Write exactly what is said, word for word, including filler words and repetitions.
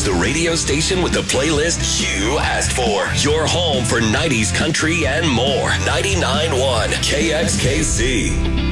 is the radio station with the playlist you asked for. Your home for nineties country and more. ninety-nine point one K X K C.